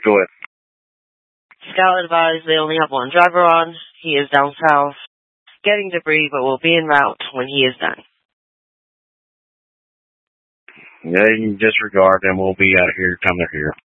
Go ahead. Scout advised they only have one driver on. He is down south, getting debris, but will be en route when he is done. Yeah, you can disregard them. We'll be out here coming here.